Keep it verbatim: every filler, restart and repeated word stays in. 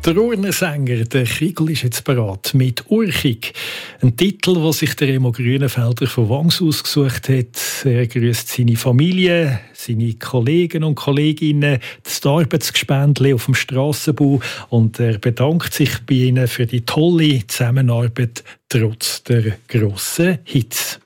Der Urnersänger, der Kriegel, ist jetzt bereit mit «Urchig». Ein Titel, den sich der Remo Grünenfelder von Wangs ausgesucht hat. Er grüßt seine Familie, seine Kollegen und Kolleginnen, das Arbeitsgespendli auf dem Strassenbau und er bedankt sich bei ihnen für die tolle Zusammenarbeit trotz der grossen Hitze.